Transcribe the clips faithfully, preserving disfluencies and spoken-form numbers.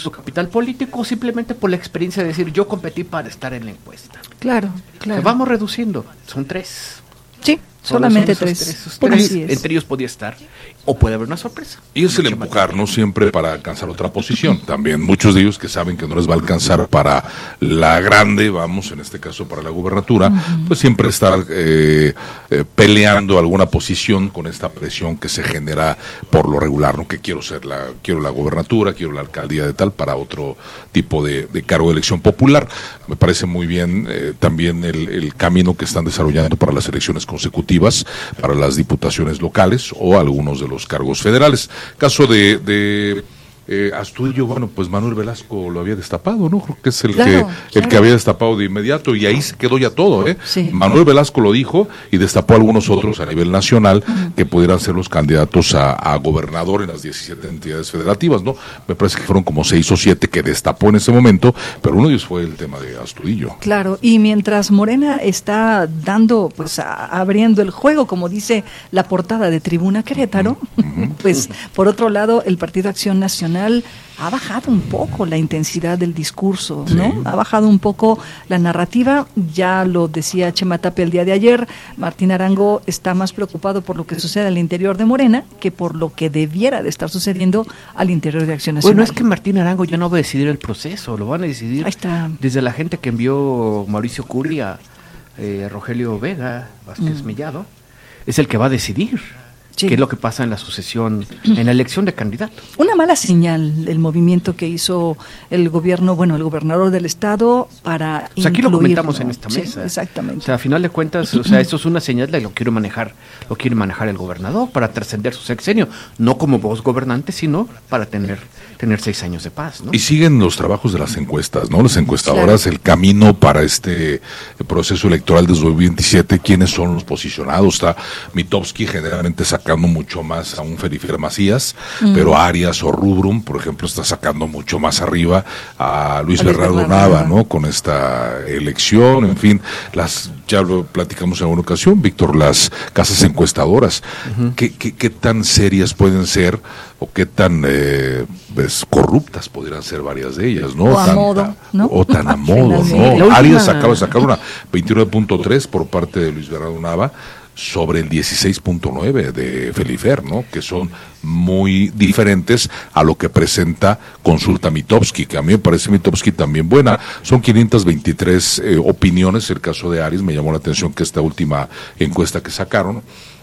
su capital político o simplemente por la experiencia de decir yo competí para estar en la encuesta. Claro, claro. Que vamos reduciendo, son tres. Sí, solamente tres. tres, tres. Entre ellos podía estar, o puede haber una sorpresa. Y es el empujar, ¿no? Siempre para alcanzar otra posición. También muchos de ellos que saben que no les va a alcanzar para la grande, vamos, en este caso para la gubernatura, uh-huh. pues siempre estar eh, eh, peleando alguna posición con esta presión que se genera por lo regular, ¿no? Que quiero ser la, quiero la gubernatura, quiero la alcaldía de tal, para otro tipo de, de cargo de elección popular. Me parece muy bien eh, también el, el camino que están desarrollando para las elecciones consecutivas, para las diputaciones locales o algunos de los cargos federales. Caso de, de eh, Astudillo, bueno, pues Manuel Velasco lo había destapado, ¿no? Creo que es el claro, que claro. el que había destapado de inmediato y ahí se quedó ya todo, ¿eh? Sí. Manuel Velasco lo dijo y destapó a algunos otros a nivel nacional uh-huh. que pudieran ser los candidatos a, a gobernador en las diecisiete entidades federativas, ¿no? Me parece que fueron como seis o siete que destapó en ese momento, pero uno de ellos fue el tema de Astudillo. Claro, y mientras Morena está dando, pues a, abriendo el juego, como dice la portada de Tribuna Querétaro, uh-huh. pues por otro lado el Partido Acción Nacional ha bajado un poco la intensidad del discurso, ¿no? Sí. Ha bajado un poco la narrativa, ya lo decía Chema Tapia el día de ayer, Martín Arango está más preocupado por lo que sucede al interior de Morena que por lo que debiera de estar sucediendo al interior de Acción Nacional. Bueno, es que Martín Arango ya no va a decidir el proceso, lo van a decidir desde la gente que envió Mauricio Curi a eh, Rogelio Vega, Vázquez mm. Mellado, es el que va a decidir. Sí. ¿Qué es lo que pasa en la sucesión, en la elección de candidato? Una mala señal el movimiento que hizo el gobierno, bueno, el gobernador del estado para o sea, aquí lo comentamos en esta mesa. Sí, exactamente. O sea, a final de cuentas, o sea, esto es una señal de lo que quiere manejar, lo quiere manejar el gobernador para trascender su sexenio, no como voz gobernante, sino para tener tener seis años de paz, ¿no? Y siguen los trabajos de las encuestas, ¿no? Las encuestadoras, claro. El camino para este proceso electoral de dos mil veintisiete, quiénes son los posicionados. Está Mitofsky generalmente sacando mucho más a un Felifer Macías, mm. pero Arias o Rubrum, por ejemplo, está sacando mucho más arriba a Luis Bernardo Nava, ¿no? Con esta elección, en fin, las ya lo platicamos en alguna ocasión, Víctor, las casas encuestadoras, uh-huh. ¿qué, qué, qué tan serias pueden ser o qué tan eh, pues, corruptas podrían ser varias de ellas, ¿no? O a modo, ¿no? O tan a modo, ¿no? Arias acaba de sacar una veintinueve punto tres por parte de Luis Bernardo Nava sobre el dieciséis punto nueve de Felifer, ¿no? Que son muy diferentes a lo que presenta Consulta Mitofsky, que a mí me parece Mitofsky también buena. Son quinientas veintitrés eh, opiniones, el caso de Arias, me llamó la atención que esta última encuesta que sacaron,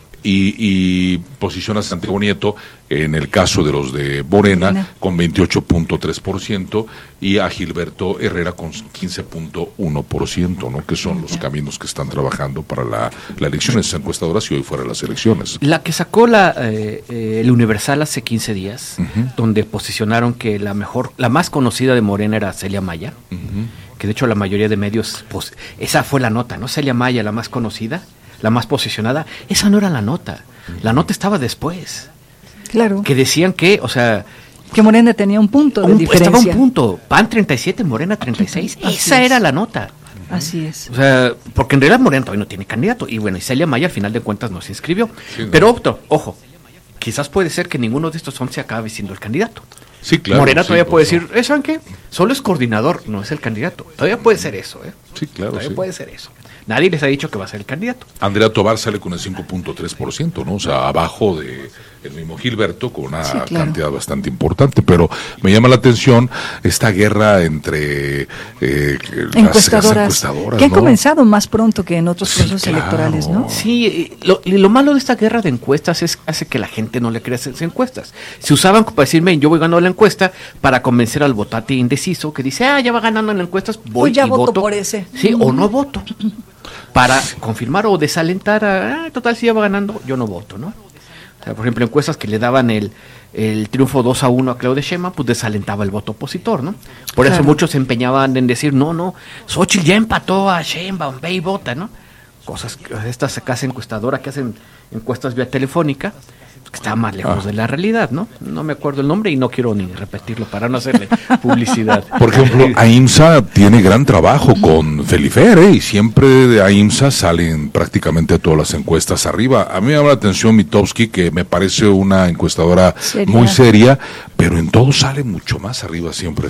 y, y posiciona a Santiago Nieto en el caso de los de Morena, Morena. con veintiocho punto tres por ciento y a Gilberto Herrera con quince punto uno por ciento, ¿no? Que son los caminos que están trabajando para la, la elección, esas encuestadoras y hoy fuera las elecciones. La que sacó la eh, eh, el Universal hace quince días, uh-huh. donde posicionaron que la mejor, la más conocida de Morena era Celia Maya, uh-huh. que de hecho la mayoría de medios, pues, esa fue la nota, ¿no? Celia Maya, la más conocida, la más posicionada, esa no era la nota, la nota estaba después. Claro. Que decían que, o sea... Que Morena tenía un punto de un, diferencia. Estaba un punto, P A N treinta y siete, Morena treinta y seis, Así esa es. Era la nota. Así es. O sea, porque en realidad Morena todavía no tiene candidato, y bueno, y Celia Maya al final de cuentas no se inscribió. Sí, no. Pero otro, ojo, quizás puede ser que ninguno de estos once acabe siendo el candidato. Sí, claro. Morena sí, todavía puede no. decir, ¿eh, ¿saben qué? Solo es coordinador, no es el candidato. Todavía puede ser eso, ¿eh? Sí, claro. Todavía sí. puede ser eso. Nadie les ha dicho que va a ser el candidato. Andrea Tobar sale con el cinco punto tres por ciento, ¿no? O sea, abajo de el mismo Gilberto, con una sí, claro. cantidad bastante importante, pero me llama la atención esta guerra entre eh, encuestadoras, las, las encuestadoras, que han ¿no? comenzado más pronto que en otros sí, procesos claro. electorales, ¿no? Sí, lo, lo malo de esta guerra de encuestas es hace que la gente no le crea esas encuestas. Se usaban para decirme, yo voy ganando la encuesta para convencer al votante indeciso que dice, ah, ya va ganando en las encuestas, voy pues ya y voto, voto por ese. Sí, mm. o no voto. Para confirmar o desalentar a, ah, total, si ya va ganando, yo no voto, ¿no? O sea, por ejemplo, encuestas que le daban el, el triunfo dos a uno a Claudia Sheinbaum, pues desalentaba el voto opositor, ¿no? Por claro. eso muchos se empeñaban en decir, no, no, Xochitl ya empató a Sheinbaum, ve y vota, ¿no? Cosas, estas casa encuestadora que hacen encuestas vía telefónica, que está más lejos ah. de la realidad, ¿no? No me acuerdo el nombre y no quiero ni repetirlo para no hacerle publicidad. Por ejemplo, AIMSA tiene gran trabajo con Felifer, ¿eh? Y siempre de AIMSA salen prácticamente todas las encuestas arriba. A mí me llama la atención Mitofsky, que me parece una encuestadora ¿Sería? muy seria, pero en todo sale mucho más arriba siempre